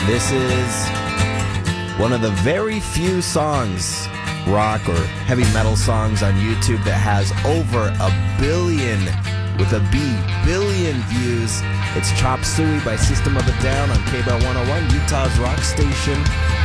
This is one of the very few songs, rock or heavy metal songs on YouTube that has over 1 billion, with a B, billion views. It's Chop Suey by System of a Down on KBEL 101, Utah's rock station.